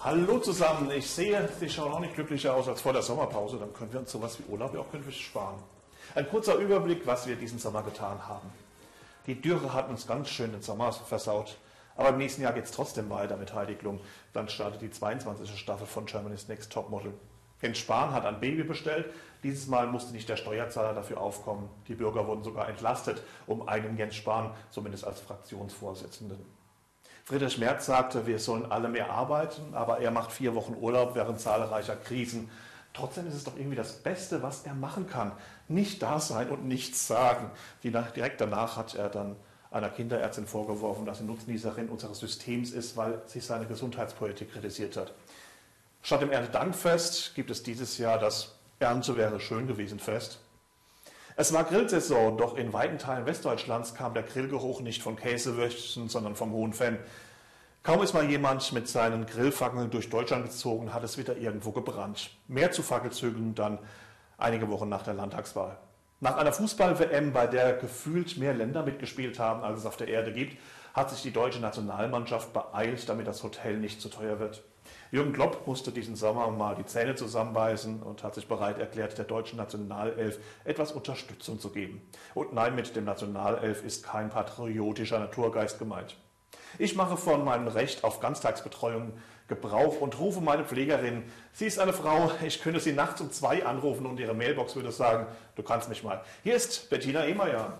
Hallo zusammen, ich sehe, Sie schauen auch nicht glücklicher aus als vor der Sommerpause. Dann können wir uns sowas wie Urlaub ja auch künftig sparen. Ein kurzer Überblick, was wir diesen Sommer getan haben. Die Dürre hat uns ganz schön den Sommer versaut. Aber im nächsten Jahr geht es trotzdem weiter mit Heidi Klum. Dann startet die 22. Staffel von Germany's Next Topmodel. Jens Spahn hat ein Baby bestellt. Dieses Mal musste nicht der Steuerzahler dafür aufkommen. Die Bürger wurden sogar entlastet um einen Jens Spahn, zumindest als Fraktionsvorsitzenden. Friedrich Merz sagte, wir sollen alle mehr arbeiten, aber er macht 4 Wochen Urlaub während zahlreicher Krisen. Trotzdem ist es doch irgendwie das Beste, was er machen kann. Nicht da sein und nichts sagen. Direkt danach hat er dann einer Kinderärztin vorgeworfen, dass sie Nutznießerin unseres Systems ist, weil sie seine Gesundheitspolitik kritisiert hat. Statt dem Erntedankfest gibt es dieses Jahr das Ernte wäre schön gewesen Fest. Es war Grillsaison, doch in weiten Teilen Westdeutschlands kam der Grillgeruch nicht von Käsewürstchen, sondern vom Hohen Venn. Kaum ist mal jemand mit seinen Grillfackeln durch Deutschland gezogen, hat es wieder irgendwo gebrannt. Mehr zu Fackelzügen dann einige Wochen nach der Landtagswahl. Nach einer Fußball-WM, bei der gefühlt mehr Länder mitgespielt haben, als es auf der Erde gibt, hat sich die deutsche Nationalmannschaft beeilt, damit das Hotel nicht zu teuer wird. Jürgen Klopp musste diesen Sommer mal die Zähne zusammenbeißen und hat sich bereit erklärt, der deutschen Nationalelf etwas Unterstützung zu geben. Und nein, mit dem Nationalelf ist kein patriotischer Naturgeist gemeint. Ich mache von meinem Recht auf Ganztagsbetreuung Gebrauch und rufe meine Pflegerin. Sie ist eine Frau, ich könnte sie nachts um 2 anrufen und ihre Mailbox würde sagen, du kannst mich mal. Hier ist Bettina Ehmeier.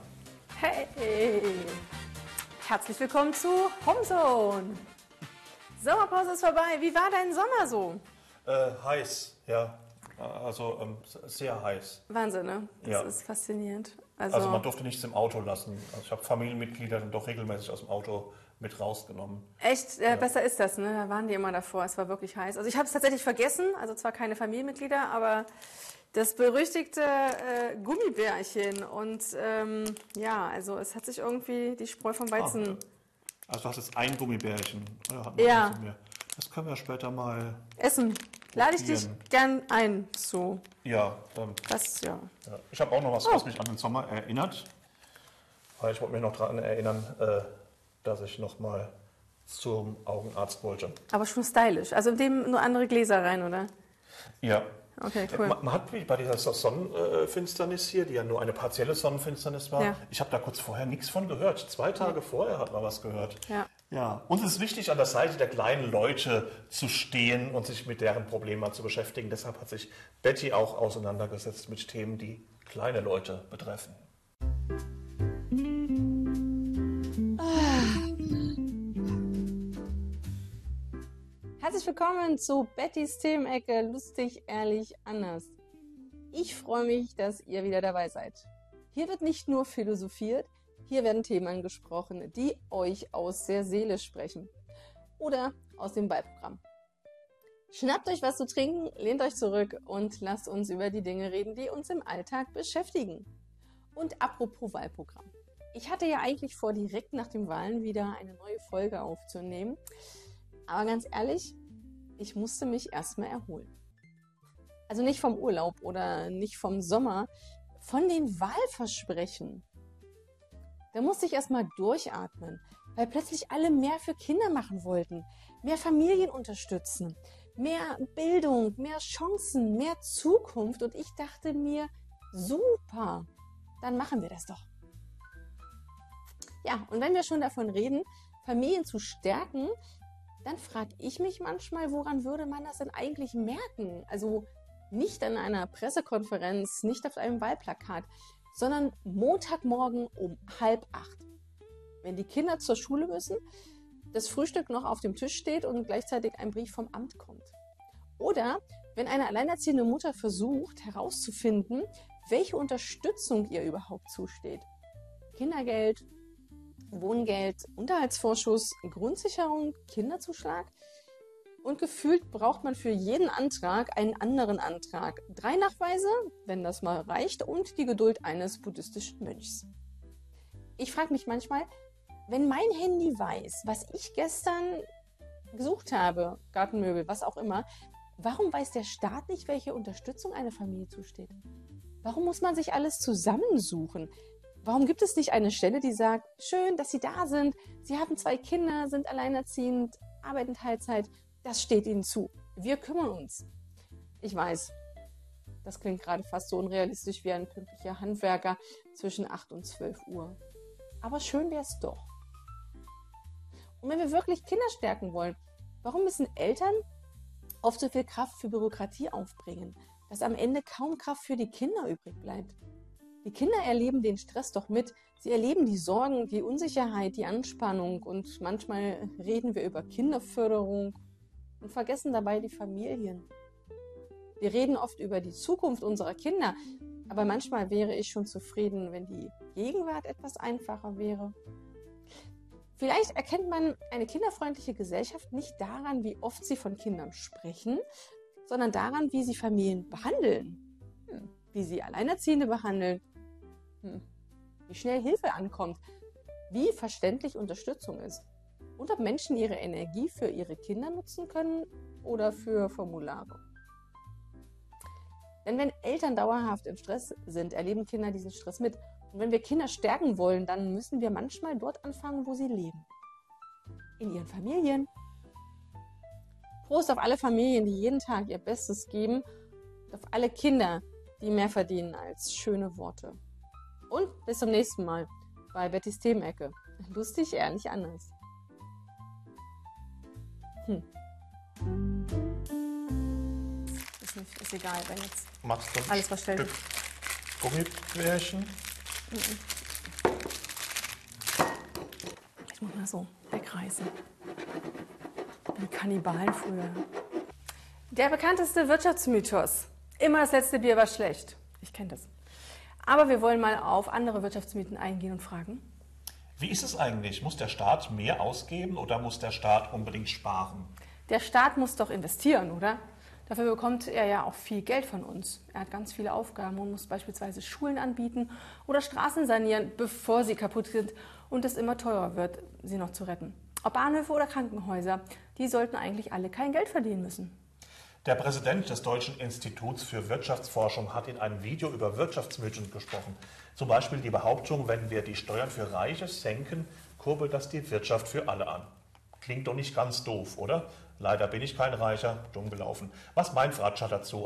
Hey, herzlich willkommen zu Homezone. Sommerpause ist vorbei. Wie war dein Sommer so? Heiß, ja. Also sehr heiß. Wahnsinn, ne? Das ja. ist faszinierend. Also man durfte nichts im Auto lassen. Also ich habe Familienmitglieder dann doch regelmäßig aus dem Auto mit rausgenommen. Echt? Ja. Besser ist das, ne? Da waren die immer davor. Es war wirklich heiß. Also ich habe es tatsächlich vergessen. Also zwar keine Familienmitglieder, aber das berüchtigte Gummibärchen. Und ja, also es hat sich irgendwie die Spreu vom Weizen... Also du hast jetzt ein Gummibärchen. Ja. Das können wir später mal essen. Lade ich dich gern ein zu. Ja. Das, ja. Ich habe auch noch was, was mich an den Sommer erinnert. Weil ich wollte mich noch daran erinnern, dass ich noch mal zum Augenarzt wollte. Aber schon stylisch. Also in dem nur andere Gläser rein, oder? Ja. Okay, cool. Man hat bei dieser Sonnenfinsternis hier, die ja nur eine partielle Sonnenfinsternis war, ich habe da kurz vorher nichts von gehört. 2 Tage vorher hat man was gehört. Ja. Ja. Uns ist wichtig, an der Seite der kleinen Leute zu stehen und sich mit deren Problemen mal zu beschäftigen. Deshalb hat sich Betty auch auseinandergesetzt mit Themen, die kleine Leute betreffen. Herzlich willkommen zu Bettys Themenecke, lustig, ehrlich, anders. Ich freue mich, dass ihr wieder dabei seid. Hier wird nicht nur philosophiert, hier werden Themen angesprochen, die euch aus der Seele sprechen. Oder aus dem Wahlprogramm. Schnappt euch was zu trinken, lehnt euch zurück und lasst uns über die Dinge reden, die uns im Alltag beschäftigen. Und apropos Wahlprogramm. Ich hatte ja eigentlich vor, direkt nach den Wahlen wieder eine neue Folge aufzunehmen. Aber ganz ehrlich, ich musste mich erstmal erholen. Also nicht vom Urlaub oder nicht vom Sommer, von den Wahlversprechen. Da musste ich erstmal durchatmen, weil plötzlich alle mehr für Kinder machen wollten, mehr Familien unterstützen, mehr Bildung, mehr Chancen, mehr Zukunft. Und ich dachte mir, super, dann machen wir das doch. Ja, und wenn wir schon davon reden, Familien zu stärken, dann frage ich mich manchmal, woran würde man das denn eigentlich merken? Also nicht an einer Pressekonferenz, nicht auf einem Wahlplakat, sondern Montagmorgen um 7:30. Wenn die Kinder zur Schule müssen, das Frühstück noch auf dem Tisch steht und gleichzeitig ein Brief vom Amt kommt. Oder wenn eine alleinerziehende Mutter versucht herauszufinden, welche Unterstützung ihr überhaupt zusteht. Kindergeld, Wohngeld, Unterhaltsvorschuss, Grundsicherung, Kinderzuschlag. Und gefühlt braucht man für jeden Antrag einen anderen Antrag. 3 Nachweise, wenn das mal reicht, und die Geduld eines buddhistischen Mönchs. Ich frage mich manchmal, wenn mein Handy weiß, was ich gestern gesucht habe, Gartenmöbel, was auch immer, warum weiß der Staat nicht, welche Unterstützung einer Familie zusteht? Warum muss man sich alles zusammensuchen? Warum gibt es nicht eine Stelle, die sagt, schön, dass Sie da sind, Sie haben 2 Kinder, sind alleinerziehend, arbeiten Teilzeit, Das steht ihnen zu. Wir kümmern uns. Ich weiß, das klingt gerade fast so unrealistisch wie ein pünktlicher Handwerker zwischen 8 und 12 Uhr. Aber schön wäre es doch. Und wenn wir wirklich Kinder stärken wollen, warum müssen Eltern oft so viel Kraft für Bürokratie aufbringen, dass am Ende kaum Kraft für die Kinder übrig bleibt? Die Kinder erleben den Stress doch mit. Sie erleben die Sorgen, die Unsicherheit, die Anspannung und manchmal reden wir über Kinderförderung und vergessen dabei die Familien. Wir reden oft über die Zukunft unserer Kinder, aber manchmal wäre ich schon zufrieden, wenn die Gegenwart etwas einfacher wäre. Vielleicht erkennt man eine kinderfreundliche Gesellschaft nicht daran, wie oft sie von Kindern sprechen, sondern daran, wie sie Familien behandeln, wie sie Alleinerziehende behandeln, wie schnell Hilfe ankommt, wie verständlich Unterstützung ist und ob Menschen ihre Energie für ihre Kinder nutzen können oder für Formulare. Denn wenn Eltern dauerhaft im Stress sind, erleben Kinder diesen Stress mit. Und wenn wir Kinder stärken wollen, dann müssen wir manchmal dort anfangen, wo sie leben. In ihren Familien. Prost auf alle Familien, die jeden Tag ihr Bestes geben. Und auf alle Kinder, die mehr verdienen als schöne Worte. Und bis zum nächsten Mal bei Bettys Themenecke. Lustig, ehrlich, anders. Ist egal, wenn jetzt Machst du alles verstellt ist. Gummibärchen? Ich muss mal so wegreißen. Wie Kannibalen früher. Der bekannteste Wirtschaftsmythos. Immer das letzte Bier war schlecht. Ich kenne das. Aber wir wollen mal auf andere Wirtschaftsmythen eingehen und fragen. Wie ist es eigentlich? Muss der Staat mehr ausgeben oder muss der Staat unbedingt sparen? Der Staat muss doch investieren, oder? Dafür bekommt er ja auch viel Geld von uns. Er hat ganz viele Aufgaben und muss beispielsweise Schulen anbieten oder Straßen sanieren, bevor sie kaputt sind und es immer teurer wird, sie noch zu retten. Ob Bahnhöfe oder Krankenhäuser, die sollten eigentlich alle kein Geld verdienen müssen. Der Präsident des Deutschen Instituts für Wirtschaftsforschung hat in einem Video über Wirtschaftsmythen gesprochen. Zum Beispiel die Behauptung, wenn wir die Steuern für Reiche senken, kurbelt das die Wirtschaft für alle an. Klingt doch nicht ganz doof, oder? Leider bin ich kein Reicher, dumm gelaufen. Was meint Fratscher dazu?